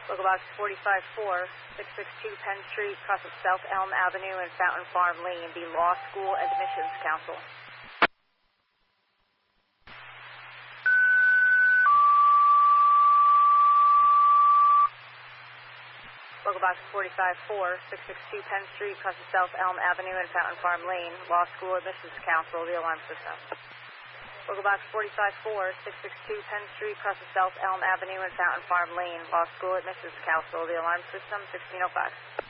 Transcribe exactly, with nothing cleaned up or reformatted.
Local Box forty-five four, six six two Penn Street, across of South Elm Avenue and Fountain Farm Lane, the Law School Admissions Council. Local Box forty-five four, six six two Penn Street, across of South Elm Avenue and Fountain Farm Lane, Law School Admissions Council, the alarm system. Local Box forty-five four, six six two Penn Street, across of South Elm Avenue and Fountain Farm Lane, Law School Admissions Council, the alarm system, sixteen oh five.